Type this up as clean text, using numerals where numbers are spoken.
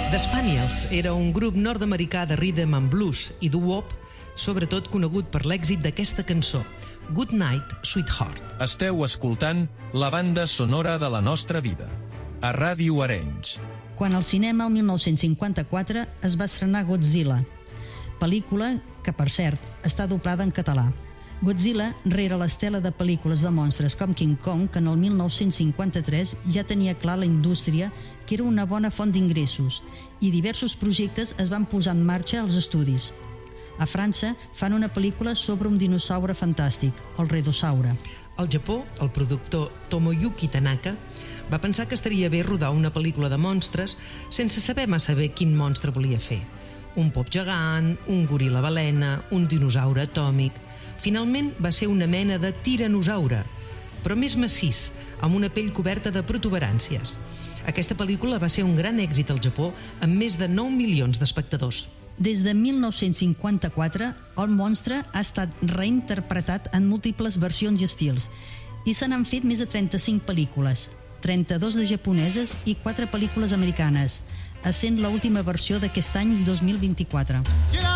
The Spaniels era un grup nord-americà de rhythm and blues i doo-wop, sobretot conegut per l'èxit d'aquesta cançó, Good Night, Sweetheart. Esteu escoltant la banda sonora de la nostra vida, a Ràdio Arenys. Quan al cinema, el 1954, es va estrenar Godzilla, pel·lícula que, per cert, està doblada en català. Godzilla, rere l'estela de pel·lícules de monstres com King Kong, que en el 1953 ja tenia clar la indústria que era una bona font d'ingressos i diversos projectes es van posar en marxa als estudis. A França fan una pel·lícula sobre un dinosaure fantàstic, el Redosaure. Al Japó, el productor Tomoyuki Tanaka va pensar que estaria bé rodar una pel·lícula de monstres sense saber massa bé quin monstre volia fer. Un pop gegant, un goril·la balena, un dinosaure atòmic... Finalment va ser una mena de tiranosaure, però més massís, amb una pell coberta de protuberàncies. Aquesta pel·lícula va ser un gran èxit al Japó, amb més de 9 milions d'espectadors. Des de 1954, el monstre ha estat reinterpretat en múltiples versions i estils, i se n'han fet més de 35 pel·lícules, 32 de japoneses i 4 pel·lícules americanes, essent l'última versió d'aquest any 2024.